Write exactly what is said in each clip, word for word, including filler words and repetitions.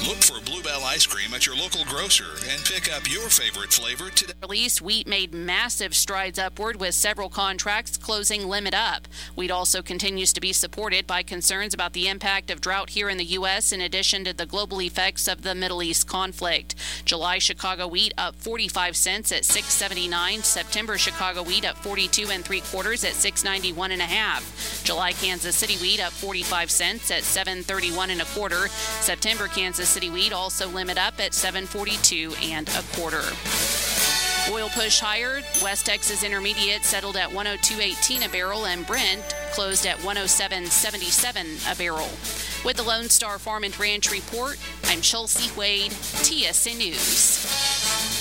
Look for Bluebell ice cream at your local grocer and pick up your favorite flavor today. Release, wheat made massive strides upward with several contracts closing limit up. Wheat also continues to be supported by concerns about the impact of drought here in the U S in addition to the global effects of the Middle East conflict. July Chicago wheat up forty-five cents at six seventy-nine. September Chicago wheat up forty-two and three quarters at six ninety-one and a half. July Kansas City wheat up forty-five cents at seven thirty-one and a quarter. September Kansas City wheat also limit up at seven forty-two and a quarter. Oil push higher. West Texas Intermediate settled at one oh two eighteen a barrel, and Brent closed at one oh seven seventy-seven a barrel. With the Lone Star Farm and Ranch Report, I'm Chelsea Wade, T S N News.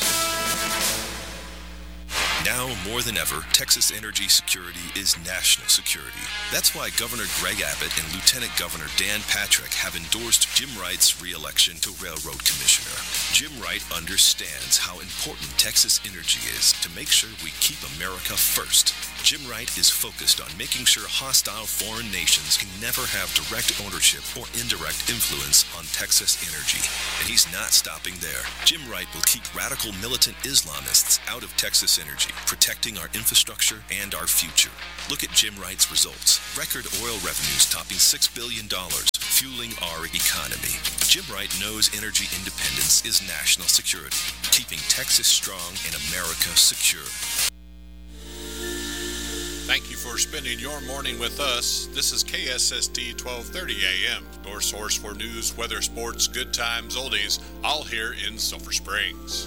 Now more than ever, Texas energy security is national security. That's why Governor Greg Abbott and Lieutenant Governor Dan Patrick have endorsed Jim Wright's re-election to Railroad Commissioner. Jim Wright understands how important Texas energy is to make sure we keep America first. Jim Wright is focused on making sure hostile foreign nations can never have direct ownership or indirect influence on Texas energy. And he's not stopping there. Jim Wright will keep radical militant Islamists out of Texas energy, protecting our infrastructure and our future. Look at Jim Wright's results. Record oil revenues topping six billion dollars, fueling our economy. Jim Wright knows energy independence is national security, keeping Texas strong and America secure. Thank you for spending your morning with us. This is K S S T twelve thirty A M, your source for news, weather, sports, good times, oldies, all here in Sulphur Springs.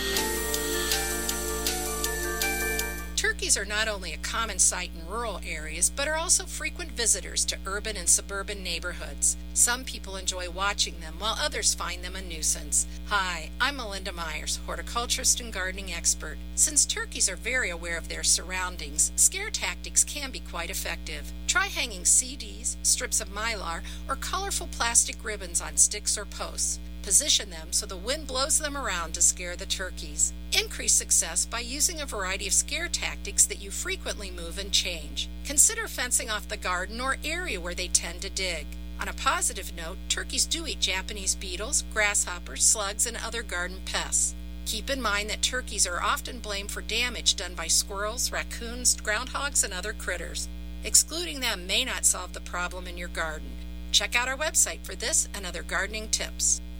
Turkeys are not only a common sight in rural areas, but are also frequent visitors to urban and suburban neighborhoods. Some people enjoy watching them, while others find them a nuisance. Hi, I'm Melinda Myers, horticulturist and gardening expert. Since turkeys are very aware of their surroundings, scare tactics can be quite effective. Try hanging C Ds, strips of mylar, or colorful plastic ribbons on sticks or posts. Position them so the wind blows them around to scare the turkeys. Increase success by using a variety of scare tactics that you frequently move and change. Consider fencing off the garden or area where they tend to dig. On a positive note, turkeys do eat Japanese beetles, grasshoppers, slugs, and other garden pests. Keep in mind that turkeys are often blamed for damage done by squirrels, raccoons, groundhogs, and other critters. Excluding them may not solve the problem in your garden. Check out our website for this and other gardening tips.